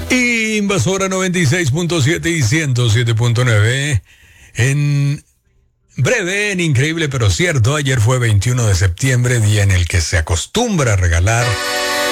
Invasora 96.7 y 107.9. En breve, en Increíble pero Cierto, ayer fue 21 de septiembre, día en el que se acostumbra a regalar